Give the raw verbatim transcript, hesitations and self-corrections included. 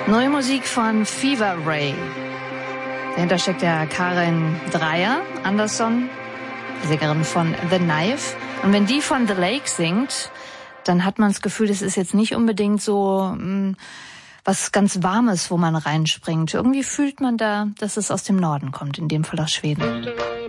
Neue Musik von Fever Ray. Dahinter steckt ja Karin Dreyer Andersson, die Sängerin von The Knife. Und wenn die von The Lake singt, dann hat man das Gefühl, das ist jetzt nicht unbedingt so mh, was ganz Warmes, wo man reinspringt. Irgendwie fühlt man da, dass es aus dem Norden kommt, in dem Fall aus Schweden.